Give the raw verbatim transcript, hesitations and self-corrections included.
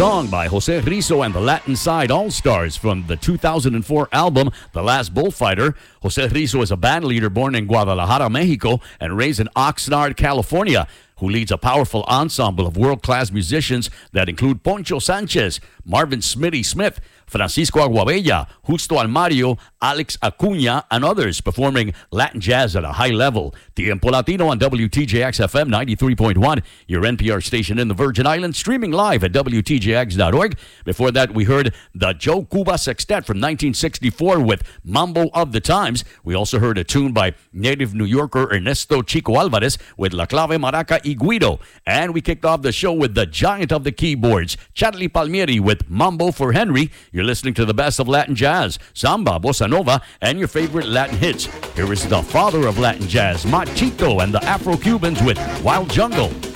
song by Jose Rizzo and the Latin Side All-Stars from the two thousand four album, The Last Bullfighter. Jose Rizzo is a band leader born in Guadalajara, Mexico, and raised in Oxnard, California, who leads a powerful ensemble of world-class musicians that include Poncho Sanchez, Marvin Smitty Smith, Francisco Aguabella, Justo Almario, Alex Acuña, and others performing Latin jazz at a high level. Tiempo Latino on W T J X F M ninety-three point one, your N P R station in the Virgin Islands, streaming live at W T J X dot org. Before that, we heard the Joe Cuba Sextet from nineteen sixty-four with Mambo of the Times. We also heard a tune by native New Yorker Ernesto Chico Alvarez with La Clave Maraca y Guido. And we kicked off the show with the giant of the keyboards, Charlie Palmieri with Mambo for Henry. You're listening to the best of Latin jazz, samba, bossa nova, and your favorite Latin hits. Here is the father of Latin jazz, Machito, and the Afro-Cubans with Wild Jungle.